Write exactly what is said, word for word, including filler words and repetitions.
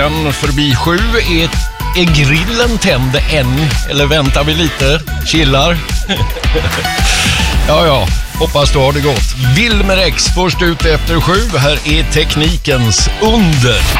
En förbi sju, är, är grillen tänd än? Eller väntar vi lite? Chillar? ja, ja. Hoppas du har det gott. Wilmer X först ut efter sju. Här är teknikens under.